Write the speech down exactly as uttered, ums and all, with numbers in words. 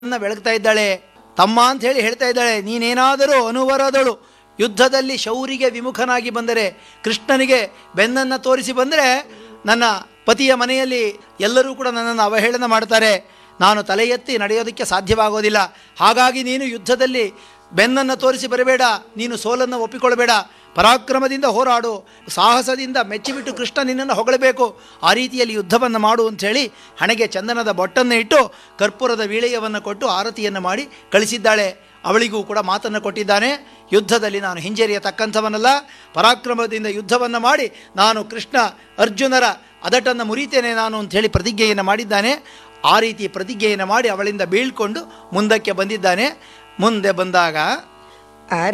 ನ್ನ ಬೆಳಗ್ತಾ ಇದ್ದಾಳೆ. ತಮ್ಮ ಅಂತ ಹೇಳಿ ಹೇಳ್ತಾ ಇದ್ದಾಳೆ, ನೀನೇನಾದರೂ ಅನುವರದಳು ಯುದ್ಧದಲ್ಲಿ ಶೌರಿಗೆ ವಿಮುಖನಾಗಿ ಬಂದರೆ, ಕೃಷ್ಣನಿಗೆ ಬೆನ್ನನ್ನು ತೋರಿಸಿ ಬಂದರೆ, ನನ್ನ ಪತಿಯ ಮನೆಯಲ್ಲಿ ಎಲ್ಲರೂ ಕೂಡ ನನ್ನನ್ನು ಅವಹೇಳನ ಮಾಡ್ತಾರೆ, ನಾನು ತಲೆ ಎತ್ತಿ ನಡೆಯೋದಕ್ಕೆ ಸಾಧ್ಯವಾಗೋದಿಲ್ಲ. ಹಾಗಾಗಿ ನೀನು ಯುದ್ಧದಲ್ಲಿ ಬೆನ್ನನ್ನು ತೋರಿಸಿ ಬರಬೇಡ, ನೀನು ಸೋಲನ್ನು ಒಪ್ಪಿಕೊಳ್ಳಬೇಡ, ಪರಾಕ್ರಮದಿಂದ ಹೋರಾಡು, ಸಾಹಸದಿಂದ ಮೆಚ್ಚಿಬಿಟ್ಟು ಕೃಷ್ಣ ನಿನ್ನನ್ನು ಹೊಗಳಬೇಕು, ಆ ರೀತಿಯಲ್ಲಿ ಯುದ್ಧವನ್ನು ಮಾಡು ಅಂಥೇಳಿ ಹಣೆಗೆ ಚಂದನದ ಬೊಟ್ಟನ್ನು ಇಟ್ಟು ಕರ್ಪೂರದ ವೀಳೆಯವನ್ನು ಕೊಟ್ಟು ಆರತಿಯನ್ನು ಮಾಡಿ ಕಳಿಸಿದ್ದಾಳೆ. ಅವಳಿಗೂ ಕೂಡ ಮಾತನ್ನು ಕೊಟ್ಟಿದ್ದಾನೆ, ಯುದ್ಧದಲ್ಲಿ ನಾನು ಹಿಂಜರಿಯತಕ್ಕಂಥವನಲ್ಲ, ಪರಾಕ್ರಮದಿಂದ ಯುದ್ಧವನ್ನು ಮಾಡಿ ನಾನು ಕೃಷ್ಣ ಅರ್ಜುನರ ಅದಟನ್ನು ಮುರಿತೇನೆ ನಾನು ಅಂಥೇಳಿ ಪ್ರತಿಜ್ಞೆಯನ್ನು ಮಾಡಿದ್ದಾನೆ. ಆ ರೀತಿ ಪ್ರತಿಜ್ಞೆಯನ್ನು ಮಾಡಿ ಅವಳಿಂದ ಬೀಳ್ಕೊಂಡು ಮುಂದಕ್ಕೆ ಬಂದಿದ್ದಾನೆ. ಮುಂದೆ ಬಂದಾಗ